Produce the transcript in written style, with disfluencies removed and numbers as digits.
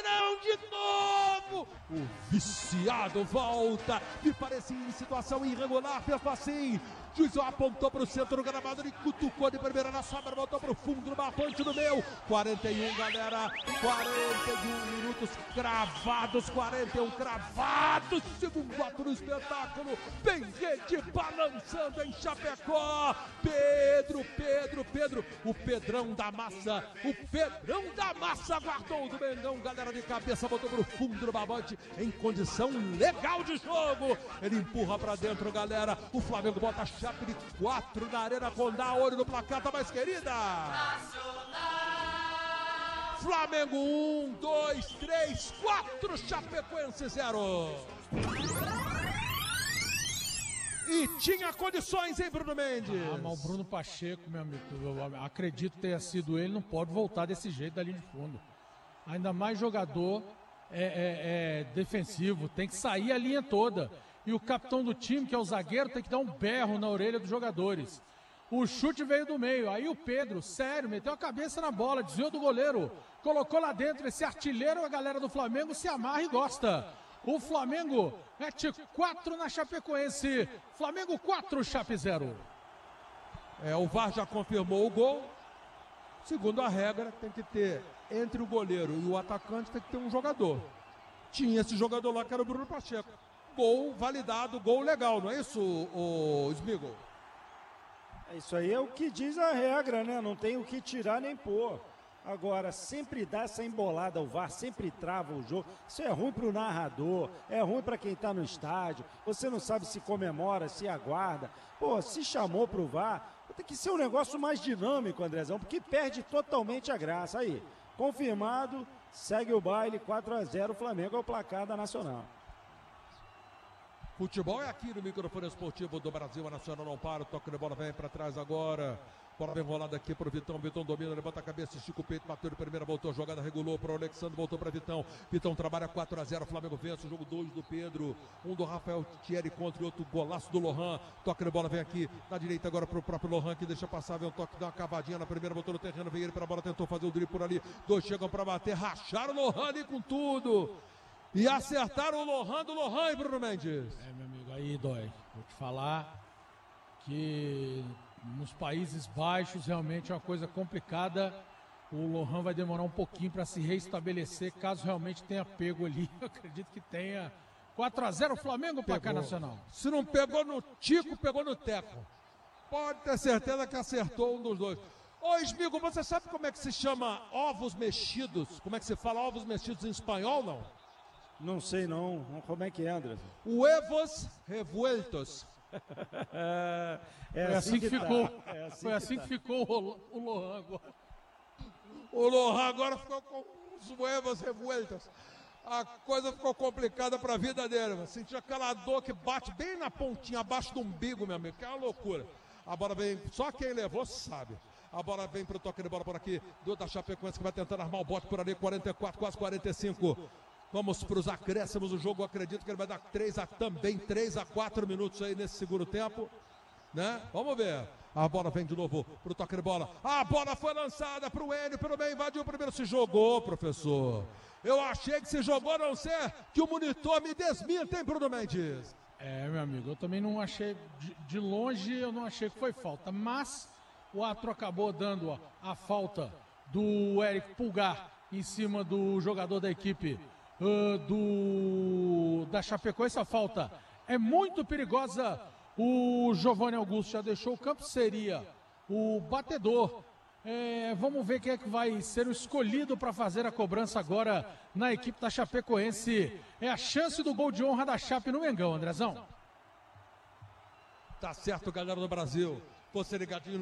Pedrão de novo. O viciado volta. Me parecia em situação irregular, mesmo assim. Juiz apontou para o centro do gramado, ele cutucou de primeira na sobra, voltou para o fundo do barbante no meio. 41, galera. 41 minutos cravados, 41 cravados. Segundo ato no espetáculo. Tem gente balançando em Chapecó. Pedro. O Pedrão da Massa. O Pedrão da Massa guardou do Mengão, galera, de cabeça, botou para o fundo do barbante em condição legal de jogo. Ele empurra para dentro, galera. O Flamengo bota a Chape de 4 na Arena Condá, olho no placar, tá mais querida. Flamengo 1, 2, 3, 4, Chapecoense 0. E tinha condições, hein, Bruno Mendes? Mas o Bruno Pacheco, meu amigo, eu acredito ter sido ele, não pode voltar desse jeito da linha de fundo. Ainda mais jogador defensivo, tem que sair a linha toda. E o capitão do time, que é o zagueiro, tem que dar um berro na orelha dos jogadores. O chute veio do meio, aí o Pedro, sério, meteu a cabeça na bola, desviou do goleiro, colocou lá dentro esse artilheiro, a galera do Flamengo se amarra e gosta. O Flamengo mete 4 na Chapecoense, Flamengo 4, Chape 0. O VAR já confirmou o gol. Segundo a regra, tem que ter, entre o goleiro e o atacante, tem que ter um jogador. Tinha esse jogador lá que era o Bruno Pacheco. Gol validado, gol legal, não é isso, o Smigol? Isso aí é o que diz a regra, né? Não tem o que tirar nem pôr. Agora, sempre dá essa embolada, o VAR sempre trava o jogo. Isso é ruim para o narrador, é ruim para quem está no estádio. Você não sabe se comemora, se aguarda. Pô, se chamou para o VAR, tem que ser um negócio mais dinâmico, Andrezão, porque perde totalmente a graça. Aí, confirmado, segue o baile, 4-0, Flamengo é o placar da Nacional. Futebol é aqui no microfone esportivo do Brasil, a Nacional não para, o toque de bola vem para trás agora. Bola bem rolada aqui pro Vitão, Vitão domina, levanta a cabeça, estica o peito, bateu de primeira, voltou a jogada, regulou para o Alexandre, voltou para Vitão. Vitão trabalha 4-0, Flamengo vence, o jogo 2 do Pedro, um do Rafael Thierry contra o outro, golaço do Lohan. Toque de bola vem aqui na direita agora pro próprio Lohan, que deixa passar, vem um toque, dá uma cavadinha na primeira, botou no terreno, vem ele para a bola, tentou fazer o drible por ali, 2 chegam para bater, racharam o Lohan ali com tudo. E acertaram o Lohan do Lohan, hein, Bruno Mendes? Meu amigo, aí dói. Vou te falar que nos Países Baixos realmente é uma coisa complicada. O Lohan vai demorar um pouquinho para se reestabelecer, caso realmente tenha pego ali. Eu acredito que tenha. 4-0 Flamengo, placar nacional. Se não pegou no Tico, pegou no Teco. Pode ter certeza que acertou um dos dois. Ô, Smigo, você sabe como é que se chama ovos mexidos? Como é que se fala ovos mexidos em espanhol, não? Não sei não. Como é que é, André? Huevos revueltos. Foi assim que ficou. Foi assim que ficou o Lohan agora. O Lohan agora ficou com os huevos revueltos. A coisa ficou complicada para a vida dele. Sentiu aquela dor que bate bem na pontinha, abaixo do umbigo, meu amigo. Que é uma loucura. A bola vem, só quem levou sabe. A bola vem para o toque de bola por aqui. Do da Chapecoense que vai tentando armar o bote por ali. 44, quase 45. Vamos para os acréscimos do jogo, acredito que ele vai dar 3 a 4 minutos aí nesse segundo tempo, né? Vamos ver. A bola vem de novo para o toque de bola. A bola foi lançada para o Enio, pelo meio, invadiu o primeiro, se jogou, professor. Eu achei que se jogou, a não ser que o monitor me desminta, hein, Bruno Mendes? Meu amigo, eu também não achei, de longe eu não achei que foi falta, mas o árbitro acabou dando a falta do Eric Pulgar em cima do jogador da equipe da Chapecoense. A falta é muito perigosa. O Giovanni Augusto já deixou o campo, seria o batedor. Vamos ver quem é que vai ser o escolhido para fazer a cobrança agora na equipe da Chapecoense. É a chance do gol de honra da Chape no Mengão, Andrezão. Tá certo, galera do Brasil. Você ligadinho